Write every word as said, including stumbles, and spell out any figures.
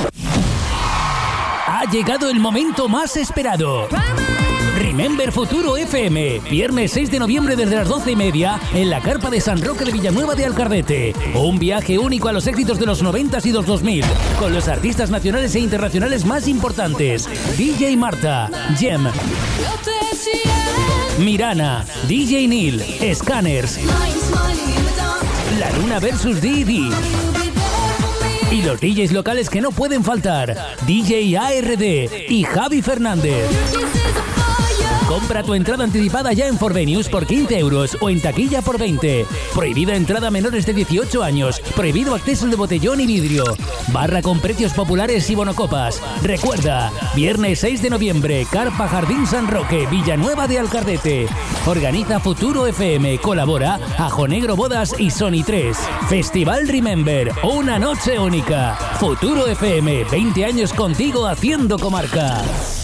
Ha llegado el momento más esperado. Remember Futuro F M, viernes seis de noviembre desde las doce y media en la carpa de San Roque de Villanueva de Alcardete. Un viaje único a los éxitos de los noventas y los dos mil, con los artistas nacionales e internacionales más importantes. D J Marta, Jem, Mirana, D J Neil, Scanners, La Luna versus D D. Y los D Js locales que no pueden faltar, D J A R D y Javi Fernández. Compra tu entrada anticipada ya en Forvenues por quince euros o en taquilla por veinte. Prohibida entrada a menores de dieciocho años. Prohibido acceso de botellón y vidrio. Barra con precios populares y bonocopas. Recuerda, viernes seis de noviembre, Carpa Jardín San Roque, Villanueva de Alcardete. Organiza Futuro F M. Colabora Ajo Negro Bodas y Sony tres. Festival Remember. Una noche única. Futuro F M. veinte años contigo haciendo comarca.